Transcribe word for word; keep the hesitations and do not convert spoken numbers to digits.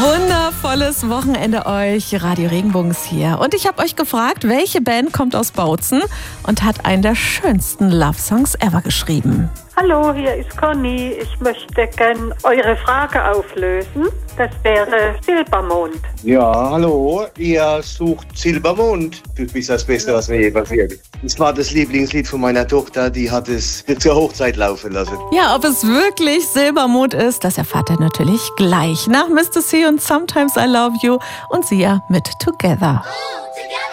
wundervolles Wochenende euch. Radio Regenbogen ist hier. Und ich habe euch gefragt, welche Band kommt aus Bautzen und hat einen der schönsten Love-Songs ever geschrieben. Hallo, hier ist Conny. Ich möchte gerne eure Frage auflösen. Das wäre Silbermond. Ja, hallo. Ihr sucht Silbermond. Das ist das Beste, was mir je passiert. Das war das Lieblingslied von meiner Tochter. Die hat es zur Hochzeit laufen lassen. Ja, ob es wirklich Silbermond ist, das erfahrt ihr natürlich gleich. Nach Mister C und Sometimes I Love You und Sia mit Together.